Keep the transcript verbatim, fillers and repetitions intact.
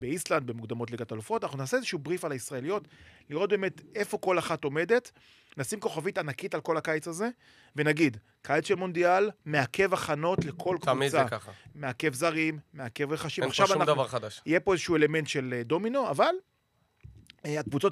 באיסלנד, במוקדמות ליגת אלופות, אנחנו נעשה איזשהו בריף על הישראליות, לראות באמת איפה כל אחת עומדת, נשים כוכבית ענקית על כל הקיץ הזה, ונגיד, קיץ של מונדיאל, מעכב הכנות לכל קבוצה. תמיד זה ככה. מעכב זרים, מעכב רכשים. אין פה שום דבר חדש. יהיה פה איזשהו אלמנט של דומינו, אבל הקבוצות